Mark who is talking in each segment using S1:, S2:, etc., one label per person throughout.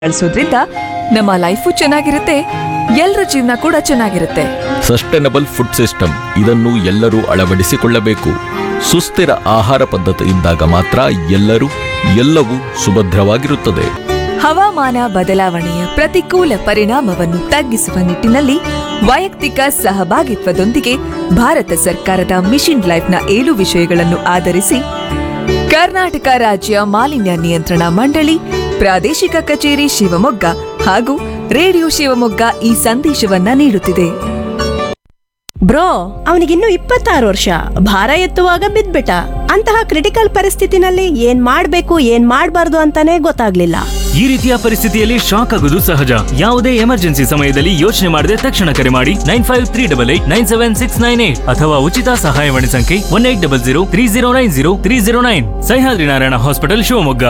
S1: ಬಳಸೋದ್ರಿಂದ ನಮ್ಮ ಲೈಫು ಚೆನ್ನಾಗಿರುತ್ತೆ, ಎಲ್ಲರ ಜೀವನ ಕೂಡ ಚೆನ್ನಾಗಿರುತ್ತೆ.
S2: ಸಸ್ಟೈನಬಲ್ ಫುಡ್ ಸಿಸ್ಟಮ್ ಇದನ್ನು ಎಲ್ಲರೂ ಅಳವಡಿಸಿಕೊಳ್ಳಬೇಕು. ಸುಸ್ಥಿರ ಆಹಾರ ಪದ್ಧತಿ ಇದ್ದಾಗ ಮಾತ್ರ ಎಲ್ಲವೂ ಸುಭದ್ರವಾಗಿರುತ್ತದೆ.
S1: ಹವಾಮಾನ ಬದಲಾವಣೆಯ ಪ್ರತಿಕೂಲ ಪರಿಣಾಮವನ್ನು ತಗ್ಗಿಸುವ ನಿಟ್ಟಿನಲ್ಲಿ ವೈಯಕ್ತಿಕ ಸಹಭಾಗಿತ್ವದೊಂದಿಗೆ ಭಾರತ ಸರ್ಕಾರದ ಮಿಷನ್ ಲೈಫ್ನ 7 ವಿಷಯಗಳನ್ನು ಆಧರಿಸಿ ಕರ್ನಾಟಕ ರಾಜ್ಯ ಮಾಲಿನ್ಯ ನಿಯಂತ್ರಣ ಮಂಡಳಿ, ಪ್ರಾದೇಶಿಕ ಕಚೇರಿ ಶಿವಮೊಗ್ಗ ಹಾಗೂ ರೇಡಿಯೋ ಶಿವಮೊಗ್ಗ ಈ ಸಂದೇಶವನ್ನ ನೀಡುತ್ತಿದೆ.
S3: ಬ್ರೋ, ಅವನಿಗಿನ್ನು 26 ವರ್ಷ, ಭಾರ ಎತ್ತುವಾಗ ಬಿದ್ಬಿಟ್ಟ. ಅಂತಹ ಕ್ರಿಟಿಕಲ್ ಪರಿಸ್ಥಿತಿನಲ್ಲಿ ಏನ್ ಮಾಡ್ಬೇಕು ಏನ್ ಮಾಡ್ಬಾರ್ದು ಅಂತಾನೆ ಗೊತ್ತಾಗ್ಲಿಲ್ಲ.
S4: ಈ ರೀತಿಯ ಪರಿಸ್ಥಿತಿಯಲ್ಲಿ ಶಾಕ್ ಆಗುವುದು ಸಹಜ. ಯಾವುದೇ ಎಮರ್ಜೆನ್ಸಿ ಸಮಯದಲ್ಲಿ ಯೋಚನೆ ಮಾಡದೆ ತಕ್ಷಣ ಕರೆ ಮಾಡಿ 9538897698 ಅಥವಾ ಉಚಿತ ಸಹಾಯವಾಣಿ ಸಂಖ್ಯೆ 180030903009. ಸಹ್ಯಾದ್ರಿ ನಾರಾಯಣ ಹಾಸ್ಪಿಟಲ್ ಶಿವಮೊಗ್ಗ.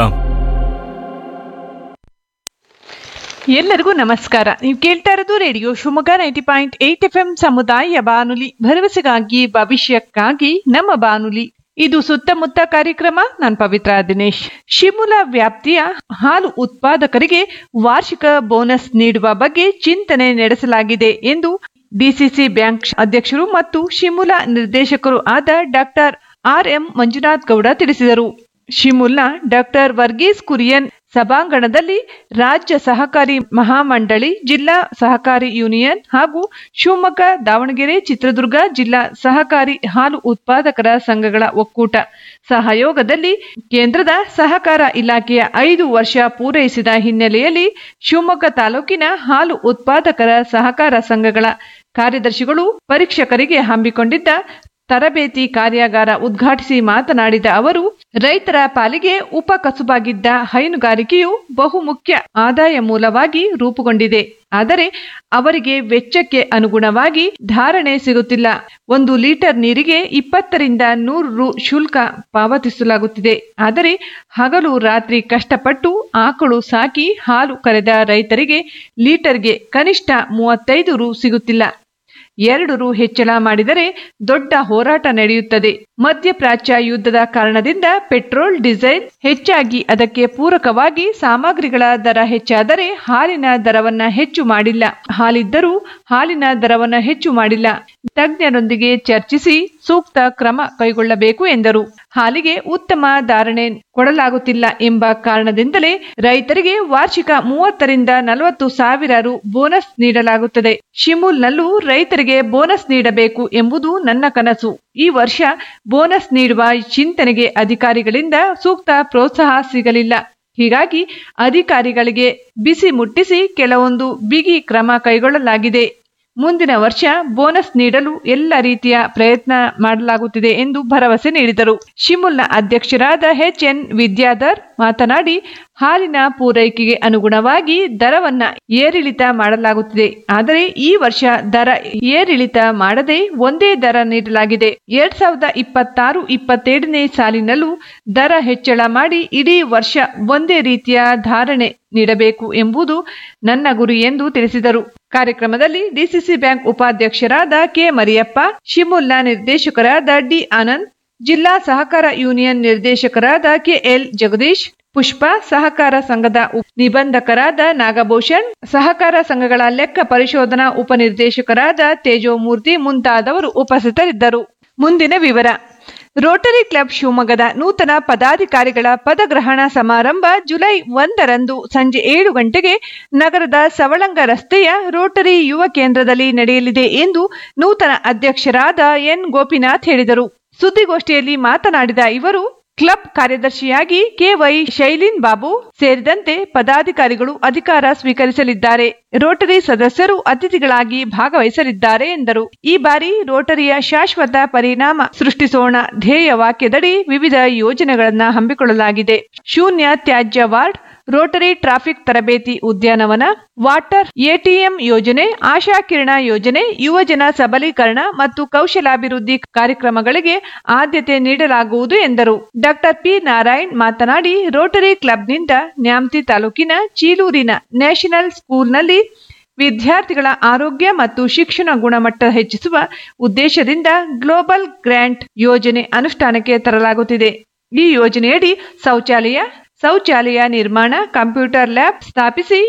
S5: ಎಲ್ಲರಿಗೂ ನಮಸ್ಕಾರ. ನೀವು ಕೇಳ್ತಾ ಇರೋದು ರೇಡಿಯೋ ಶಿವಮೊಗ್ಗ 90.8 FM ಸಮುದಾಯ ಬಾನುಲಿ, ಭರವಸೆಗಾಗಿ ಭವಿಷ್ಯಕ್ಕಾಗಿ ನಮ್ಮ ಬಾನುಲಿ. ಇದು ಸುತ್ತಮುತ್ತ ಕಾರ್ಯಕ್ರಮ. ನಾನು ಪವಿತ್ರ ದಿನೇಶ್. ಶಿಮುಲ ವ್ಯಾಪ್ತಿಯ ಹಾಲು ಉತ್ಪಾದಕರಿಗೆ ವಾರ್ಷಿಕ ಬೋನಸ್ ನೀಡುವ ಬಗ್ಗೆ ಚಿಂತನೆ ನಡೆಸಲಾಗಿದೆ ಎಂದು ಡಿಸಿಸಿ ಬ್ಯಾಂಕ್ ಅಧ್ಯಕ್ಷರು ಮತ್ತು ಶಿಮುಲ ನಿರ್ದೇಶಕರು ಆದ ಡಾಕ್ಟರ್ RM ಮಂಜುನಾಥ್ ಗೌಡ ತಿಳಿಸಿದರು. ಶಿಮುಲ್ನ ಡಾಕ್ಟರ್ ವರ್ಗೀಸ್ ಕುರಿಯನ್ ಸಭಾಂಗಣದಲ್ಲಿ ರಾಜ್ಯ ಸಹಕಾರಿ ಮಹಾಮಂಡಳಿ, ಜಿಲ್ಲಾ ಸಹಕಾರಿ ಯೂನಿಯನ್ ಹಾಗೂ ಶಿವಮೊಗ್ಗ, ದಾವಣಗೆರೆ, ಚಿತ್ರದುರ್ಗ ಜಿಲ್ಲಾ ಸಹಕಾರಿ ಹಾಲು ಉತ್ಪಾದಕರ ಸಂಘಗಳ ಒಕ್ಕೂಟ ಸಹಯೋಗದಲ್ಲಿ ಕೇಂದ್ರದ ಸಹಕಾರ ಇಲಾಖೆಯ 5 ವರ್ಷ ಪೂರೈಸಿದ ಹಿನ್ನೆಲೆಯಲ್ಲಿ ಶಿವಮೊಗ್ಗ ತಾಲೂಕಿನ ಹಾಲು ಉತ್ಪಾದಕರ ಸಹಕಾರ ಸಂಘಗಳ ಕಾರ್ಯದರ್ಶಿಗಳು ಪರೀಕ್ಷಕರಿಗೆ ಹಮ್ಮಿಕೊಂಡಿದ್ದ ತರಬೇತಿ ಕಾರ್ಯಾಗಾರ ಉದ್ಘಾಟಿಸಿ ಮಾತನಾಡಿದ ಅವರು, ರೈತರ ಪಾಲಿಗೆ ಉಪ ಕಸುಬಾಗಿದ್ದ ಹೈನುಗಾರಿಕೆಯು ಬಹುಮುಖ್ಯ ಆದಾಯ ಮೂಲವಾಗಿ ರೂಪುಗೊಂಡಿದೆ. ಆದರೆ ಅವರಿಗೆ ವೆಚ್ಚಕ್ಕೆ ಅನುಗುಣವಾಗಿ ಧಾರಣೆ ಸಿಗುತ್ತಿಲ್ಲ. 1 ಲೀಟರ್ ನೀರಿಗೆ 20 ರಿಂದ 100 ರು ಶುಲ್ಕ ಪಾವತಿಸಲಾಗುತ್ತಿದೆ. ಆದರೆ ಹಗಲು ರಾತ್ರಿ ಕಷ್ಟಪಟ್ಟು ಆಕಳು ಸಾಕಿ ಹಾಲು ಕರೆದ ರೈತರಿಗೆ ಲೀಟರ್ಗೆ ಕನಿಷ್ಠ 35 ರು ಸಿಗುತ್ತಿಲ್ಲ. 2 ರು ಹೆಚ್ಚಳ ಮಾಡಿದರೆ ದೊಡ್ಡ ಹೋರಾಟ ನಡೆಯುತ್ತದೆ. ಮಧ್ಯಪ್ರಾಚ್ಯ ಯುದ್ಧದ ಕಾರಣದಿಂದ ಪೆಟ್ರೋಲ್, ಡೀಸೆಲ್ ಹೆಚ್ಚಾಗಿ ಅದಕ್ಕೆ ಪೂರಕವಾಗಿ ಸಾಮಗ್ರಿಗಳ ದರ ಹೆಚ್ಚಾದರೆ ಹಾಲಿನ ದರವನ್ನ ಹೆಚ್ಚು ಮಾಡಿಲ್ಲ. ಹಾಲಿದ್ದರೂ ಹಾಲಿನ ದರವನ್ನ ಹೆಚ್ಚು ಮಾಡಿಲ್ಲ. ತಜ್ಞರೊಂದಿಗೆ ಚರ್ಚಿಸಿ ಸೂಕ್ತ ಕ್ರಮ ಕೈಗೊಳ್ಳಬೇಕು ಎಂದರು. ಹಾಲಿಗೆ ಉತ್ತಮ ಧಾರಣೆ ಕೊಡಲಾಗುತ್ತಿಲ್ಲ ಎಂಬ ಕಾರಣದಿಂದಲೇ ರೈತರಿಗೆ ವಾರ್ಷಿಕ 30 ರಿಂದ 40 ಸಾವಿರ ರು ಬೋನಸ್ ನೀಡಲಾಗುತ್ತದೆ. ಶಿಮುಲ್ನಲ್ಲೂ ರೈತರಿಗೆ ಬೋನಸ್ ನೀಡಬೇಕು ಎಂಬುದು ನನ್ನ ಕನಸು. ಈ ವರ್ಷ ಬೋನಸ್ ನೀಡುವ ಚಿಂತನೆಗೆ ಅಧಿಕಾರಿಗಳಿಂದ ಸೂಕ್ತ ಪ್ರೋತ್ಸಾಹ ಸಿಗಲಿಲ್ಲ. ಹೀಗಾಗಿ ಅಧಿಕಾರಿಗಳಿಗೆ ಬಿಸಿ ಮುಟ್ಟಿಸಿ ಕೆಲವೊಂದು ಬಿಗಿ ಕ್ರಮ ಕೈಗೊಳ್ಳಲಾಗಿದೆ. ಮುಂದಿನ ವರ್ಷ ಬೋನಸ್ ನೀಡಲು ಎಲ್ಲ ರೀತಿಯ ಪ್ರಯತ್ನ ಮಾಡಲಾಗುತ್ತಿದೆ ಎಂದು ಭರವಸೆ ನೀಡಿದರು. ಶಿಮುಲ್ನ ಅಧ್ಯಕ್ಷರಾದ HN ವಿದ್ಯಾಧರ್ ಮಾತನಾಡಿ, ಹಾಲಿನ ಪೂರೈಕೆಗೆ ಅನುಗುಣವಾಗಿ ದರವನ್ನ ಏರಿಳಿತ ಮಾಡಲಾಗುತ್ತಿದೆ. ಆದರೆ ಈ ವರ್ಷ ದರ ಏರಿಳಿತ ಮಾಡದೆ ಒಂದೇ ದರ ನೀಡಲಾಗಿದೆ. 2026-27ನೇ ಸಾಲಿನಲ್ಲೂ ದರ ಹೆಚ್ಚಳ ಮಾಡಿ ಇಡೀ ವರ್ಷ ಒಂದೇ ರೀತಿಯ ಧಾರಣೆ ನೀಡಬೇಕು ಎಂಬುದು ನನ್ನ ಗುರಿ ಎಂದು ತಿಳಿಸಿದರು. ಕಾರ್ಯಕ್ರಮದಲ್ಲಿ ಡಿಸಿಸಿ ಬ್ಯಾಂಕ್ ಉಪಾಧ್ಯಕ್ಷರಾದ ಕೆ ಮರಿಯಪ್ಪ, ಶಿಮುಲ್ನ ನಿರ್ದೇಶಕರಾದ ಡಿ ಆನಂದ್, ಜಿಲ್ಲಾ ಸಹಕಾರ ಯೂನಿಯನ್ ನಿರ್ದೇಶಕರಾದ KL ಜಗದೀಶ್, ಪುಷ್ಪ, ಸಹಕಾರ ಸಂಘದ ನಿಬಂಧಕರಾದ ನಾಗಭೂಷಣ್, ಸಹಕಾರ ಸಂಘಗಳ ಲೆಕ್ಕ ಪರಿಶೋಧನಾ ಉಪನಿರ್ದೇಶಕರಾದ ತೇಜೋಮೂರ್ತಿ ಮುಂತಾದವರು ಉಪಸ್ಥಿತರಿದ್ದರು. ಮುಂದಿನ ವಿವರ. ರೋಟರಿ ಕ್ಲಬ್ ಶಿವಮೊಗ್ಗದ ನೂತನ ಪದಾಧಿಕಾರಿಗಳ ಪದಗ್ರಹಣ ಸಮಾರಂಭ ಜುಲೈ 1ರಂದು ಸಂಜೆ 7 ಗಂಟೆಗೆ ನಗರದ ಸವಳಂಗ ರಸ್ತೆಯ ರೋಟರಿ ಯುವ ಕೇಂದ್ರದಲ್ಲಿ ನಡೆಯಲಿದೆ ಎಂದು ನೂತನ ಅಧ್ಯಕ್ಷರಾದ ಎನ್ ಗೋಪಿನಾಥ್ ಹೇಳಿದರು. ಸುದ್ದಿಗೋಷ್ಠಿಯಲ್ಲಿ ಮಾತನಾಡಿದ ಇವರು, ಕ್ಲಬ್ ಕಾರ್ಯದರ್ಶಿಯಾಗಿ KY ಶೈಲಿನ್ ಬಾಬು ಸೇರಿದಂತೆ ಪದಾಧಿಕಾರಿಗಳು ಅಧಿಕಾರ ಸ್ವೀಕರಿಸಲಿದ್ದಾರೆ. ರೋಟರಿ ಸದಸ್ಯರು ಅತಿಥಿಗಳಾಗಿ ಭಾಗವಹಿಸಲಿದ್ದಾರೆ ಎಂದರು. ಈ ಬಾರಿ ರೋಟರಿಯ ಶಾಶ್ವತ ಪರಿಣಾಮ ಸೃಷ್ಟಿಸೋಣ ಧ್ಯೇಯ ವಾಕ್ಯದಡಿ ವಿವಿಧ ಯೋಜನೆಗಳನ್ನು ಹಮ್ಮಿಕೊಳ್ಳಲಾಗಿದೆ. ಶೂನ್ಯ ತ್ಯಾಜ್ಯ ವಾರ್ಡ್, ರೋಟರಿ ಟ್ರಾಫಿಕ್ ತರಬೇತಿ ಉದ್ಯಾನವನ, ವಾಟರ್ ATM ಯೋಜನೆ, ಆಶಾ ಕಿರಣ ಯೋಜನೆ, ಯುವಜನ ಸಬಲೀಕರಣ ಮತ್ತು ಕೌಶಲಾಭಿವೃದ್ಧಿ ಕಾರ್ಯಕ್ರಮಗಳಿಗೆ ಆದ್ಯತೆ ನೀಡಲಾಗುವುದು ಎಂದರು. ಡಾಕ್ಟರ್ P ನಾರಾಯಣ್ ಮಾತನಾಡಿ, ರೋಟರಿ ಕ್ಲಬ್ನಿಂದ ನ್ಯಾಮತಿ ತಾಲೂಕಿನ ಚೀಲೂರಿನ ನ್ಯಾಷನಲ್ ಸ್ಕೂಲ್ನಲ್ಲಿ ವಿದ್ಯಾರ್ಥಿಗಳ ಆರೋಗ್ಯ ಮತ್ತು ಶಿಕ್ಷಣ ಗುಣಮಟ್ಟ ಹೆಚ್ಚಿಸುವ ಉದ್ದೇಶದಿಂದ ಗ್ಲೋಬಲ್ ಗ್ರಾಂಟ್ ಯೋಜನೆ ಅನುಷ್ಠಾನಕ್ಕೆ ತರಲಾಗುತ್ತಿದೆ. ಈ ಯೋಜನೆಯಡಿ ಶೌಚಾಲಯ ನಿರ್ಮಾಣ, ಕಂಪ್ಯೂಟರ್ ಲ್ಯಾಬ್ ಸ್ಥಾಪಿಸಿ